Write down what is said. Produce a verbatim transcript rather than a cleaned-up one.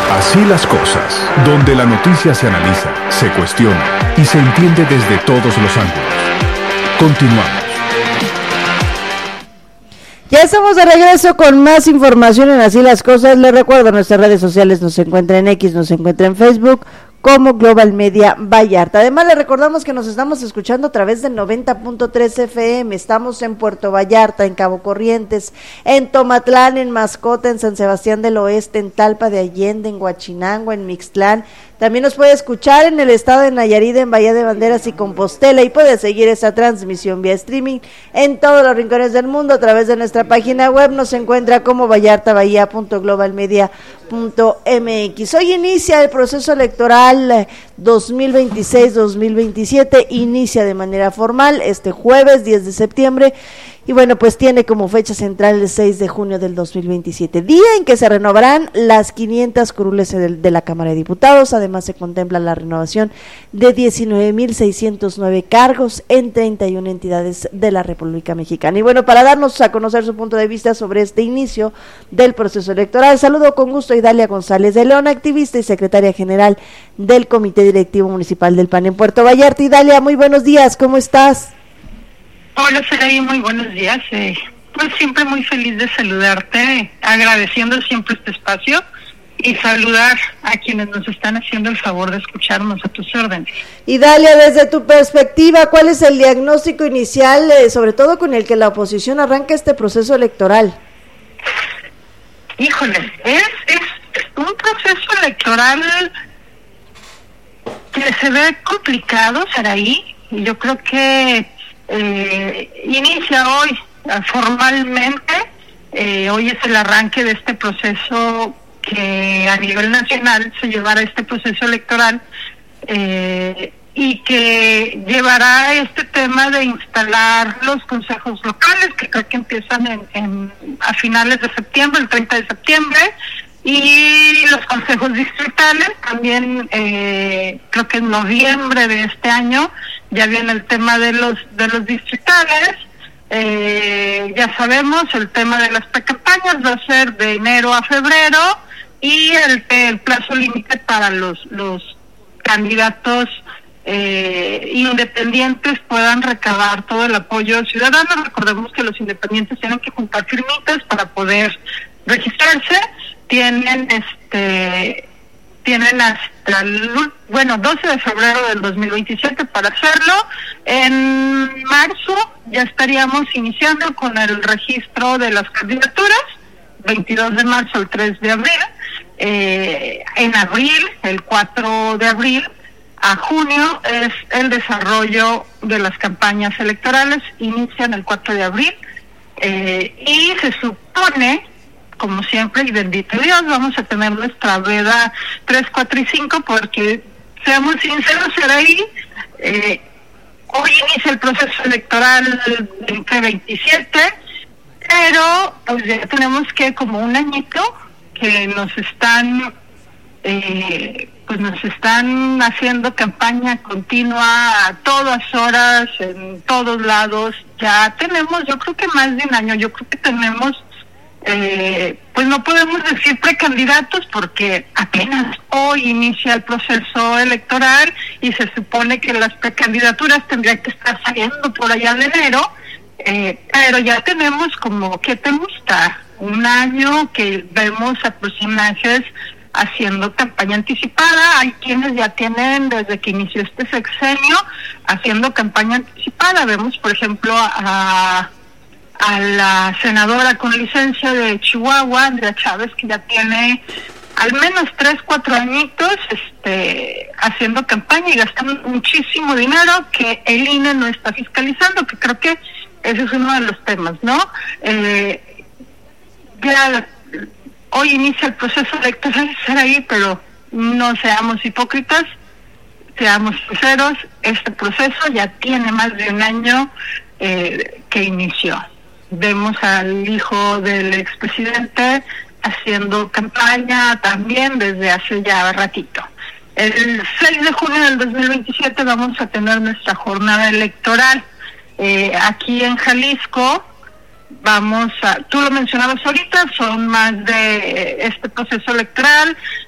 Así las cosas, donde la noticia se analiza, se cuestiona y se entiende desde todos los ángulos. Continuamos. Ya estamos de regreso con más información en Así las Cosas. Les recuerdo, nuestras redes sociales nos encuentran en X, nos encuentran en Facebook como Global Media Vallarta. Además, les recordamos que nos estamos escuchando a través del noventa punto tres F M. Estamos en Puerto Vallarta, en Cabo Corrientes, en Tomatlán, en Mascota, en San Sebastián del Oeste, en Talpa de Allende, en Huachinango, en Mixtlán. También nos puede escuchar en el estado de Nayarit, en Bahía de Banderas y Compostela, y puede seguir esta transmisión vía streaming en todos los rincones del mundo a través de nuestra página web. Nos encuentra como vallarta bahía punto global media punto m x. Hoy inicia el proceso electoral dos mil veintiséis dos mil veintisiete, inicia de manera formal este jueves diez de septiembre. Y bueno, pues tiene como fecha central el seis de junio del dos mil veintisiete, día en que se renovarán las quinientas curules de, de la Cámara de Diputados. Además, se contempla la renovación de diecinueve mil seiscientos nueve cargos en treinta y una entidades de la República Mexicana. Y bueno, para darnos a conocer su punto de vista sobre este inicio del proceso electoral, saludo con gusto a Idalia González de León, activista y secretaria general del Comité Directivo Municipal del P A N en Puerto Vallarta. Idalia, muy buenos días, ¿cómo estás? Hola, Saraí, muy buenos días. Eh, pues siempre muy feliz de saludarte, agradeciendo siempre este espacio y saludar a quienes nos están haciendo el favor de escucharnos a tus órdenes. Y Dalia, desde tu perspectiva, ¿cuál es el diagnóstico inicial, eh, sobre todo con el que la oposición arranca este proceso electoral? Híjole, es, es un proceso electoral que se ve complicado, Saraí, y yo creo que Eh, inicia hoy uh, formalmente, eh, hoy es el arranque de este proceso que a nivel nacional se llevará este proceso electoral eh, y que llevará este tema de instalar los consejos locales, que creo que empiezan en, en a finales de septiembre, el treinta de septiembre, y los consejos distritales también, eh, creo que en noviembre de este año ya viene el tema de los de los distritales. Eh, ya sabemos, el tema de las precampañas va a ser de enero a febrero, y el, el plazo límite para los los candidatos eh, independientes puedan recabar todo el apoyo ciudadano. Recordemos que los independientes tienen que juntar firmitas para poder registrarse. Tienen este tienen hasta el, bueno, doce de febrero del dos mil veintisiete para hacerlo. En marzo ya estaríamos iniciando con el registro de las candidaturas, veintidós de marzo al tres de abril. Eh, en abril, el cuatro de abril a junio, es el desarrollo de las campañas electorales, inician el cuatro de abril, eh, y se supone, como siempre, y bendito Dios, vamos a tener nuestra veda tres, cuatro y cinco, porque, seamos sinceros, Saraí, eh, hoy inicia el proceso electoral veinte veintisiete, pero pues ya tenemos que como un añito que nos están eh, pues nos están haciendo campaña continua a todas horas, en todos lados. Ya tenemos, yo creo que más de un año, yo creo que tenemos Eh, pues no podemos decir precandidatos porque apenas hoy inicia el proceso electoral y se supone que las precandidaturas tendrían que estar saliendo por allá de enero, eh, pero ya tenemos como, ¿qué te gusta? Un año que vemos a personajes haciendo campaña anticipada. Hay quienes ya tienen desde que inició este sexenio haciendo campaña anticipada. Vemos, por ejemplo, a a la senadora con licencia de Chihuahua, Andrea Chávez, que ya tiene al menos tres, cuatro añitos este, haciendo campaña y gastando muchísimo dinero que el I N E no está fiscalizando, que creo que ese es uno de los temas, ¿no? Eh, ya hoy inicia el proceso electoral, Saraí, pero no seamos hipócritas, seamos sinceros, este proceso ya tiene más de un año eh, que inició. Vemos al hijo del expresidente haciendo campaña también desde hace ya ratito. El seis de junio del dos mil veintisiete vamos a tener nuestra jornada electoral. Eh, aquí en Jalisco vamos a, tú lo mencionabas ahorita, son más de este proceso electoral,